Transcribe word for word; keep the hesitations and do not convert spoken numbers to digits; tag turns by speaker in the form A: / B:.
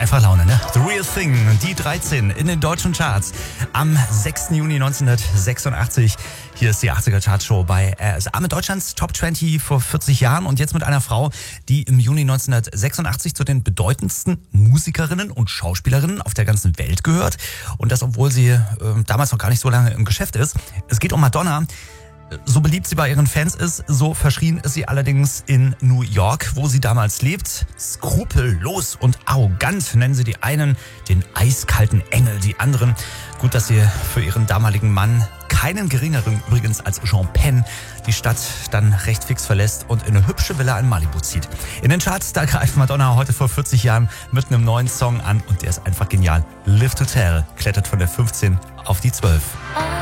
A: einfach Laune, ne? The Real Thing, die dreizehn in den deutschen Charts am sechsten Juni neunzehnhundertsechsundachtzig. Hier ist die achtziger Chartshow bei R S A mit Deutschlands Top zwanzig vor vierzig Jahren und jetzt mit einer Frau, die im Juni neunzehnhundertsechsundachtzig zu den bedeutendsten Musikerinnen und Schauspielerinnen auf der ganzen Welt gehört. Und das, obwohl sie äh, damals noch gar nicht so lange im Geschäft ist. Es geht um Madonna. So beliebt sie bei ihren Fans ist, so verschrien ist sie allerdings in New York, wo sie damals lebt. Skrupellos und arrogant nennen sie die einen den eiskalten Engel, die anderen. Gut, dass sie für ihren damaligen Mann, keinen geringeren übrigens als Sean Penn, die Stadt dann recht fix verlässt und in eine hübsche Villa in Malibu zieht. In den Charts, da greift Madonna heute vor vierzig Jahren mit einem neuen Song an und der ist einfach genial. Live to Tell klettert von der fünfzehn auf die zwölf.